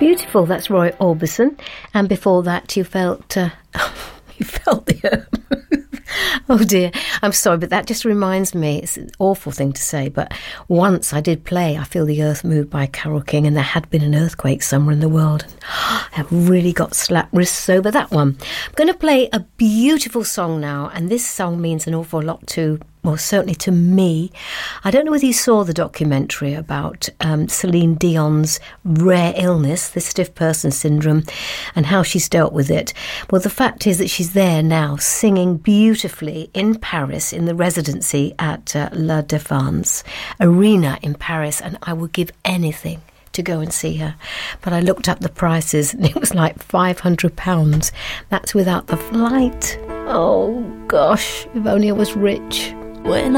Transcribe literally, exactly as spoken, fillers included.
Beautiful, that's Roy Orbison. And before that you felt... Uh, you felt the earth. Oh dear, I'm sorry, but that just reminds me, it's an awful thing to say, but once I did play I Feel the Earth Move by Carole King, and there had been an earthquake somewhere in the world. I really got slapped wrists over that one. I'm going to play a beautiful song now, and this song means an awful lot to, well, certainly to me. I don't know whether you saw the documentary about um, Celine Dion's rare illness, the stiff person syndrome, and how she's dealt with it. Well, the fact is that she's there now singing beautifully in Paris in the residency at uh, La Défense Arena in Paris, and I would give anything to go and see her. But I looked up the prices and it was like five hundred pounds. That's without the flight. Oh gosh, if only I was rich. When